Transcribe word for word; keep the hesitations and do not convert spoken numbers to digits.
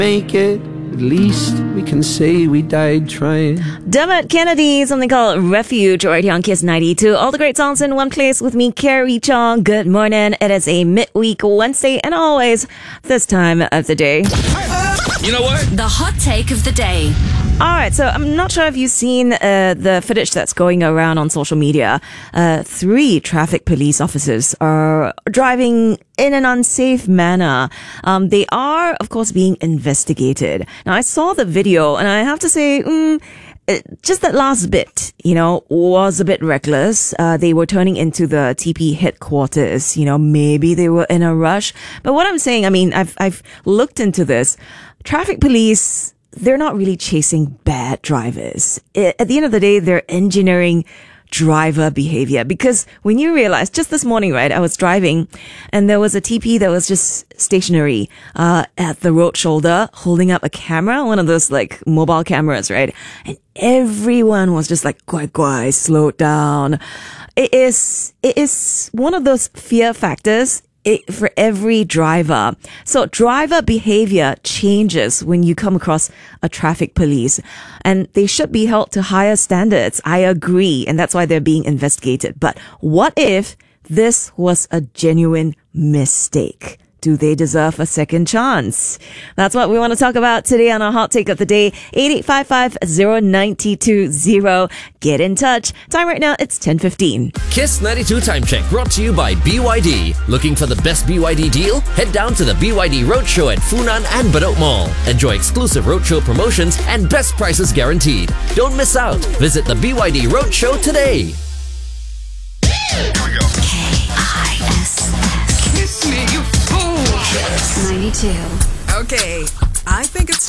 make it. At least we can say we died trying. Dermot Kennedy, something called Refuge, right here on Kiss ninety-two. All the great songs in one place with me, Carrie Chong. Good morning. It is a midweek Wednesday, and always this time of the day. You know what? The hot take of the day. All right, so I'm not sure if you've seen uh, the footage that's going around on social media. Uh, three traffic police officers are driving in an unsafe manner. Um, they are, of course, being investigated. Now, I saw the video, and I have to say, mm, it, just that last bit, you know, was a bit reckless. Uh, they were turning into the T P headquarters. You know, maybe they were in a rush. But what I'm saying, I mean, I've I've looked into this. Traffic police, they're not really chasing bad drivers. At the end of the day, they're engineering driver behavior. Because when you realize, just this morning, right, I was driving and there was a T P that was just stationary uh at the road shoulder holding up a camera, one of those like mobile cameras, right? And everyone was just like, guai guai, slow down. It is, it is one of those fear factors It, for every driver. So driver behavior changes when you come across a traffic police, and they should be held to higher standards. I agree. And that's why they're being investigated. But what if this was a genuine mistake? Do they deserve a second chance? That's what we want to talk about today on our Hot Take of the Day. eight eight five five, zero nine two zero. Get in touch. Time right now, it's ten fifteen. Kiss ninety-two Time Check brought to you by B Y D. Looking for the best B Y D deal? Head down to the B Y D Roadshow at Funan and Bedok Mall. Enjoy exclusive roadshow promotions and best prices guaranteed. Don't miss out. Visit the B Y D Roadshow today. K I S S. Kiss me, you fool. ninety-two. Okay, I think it's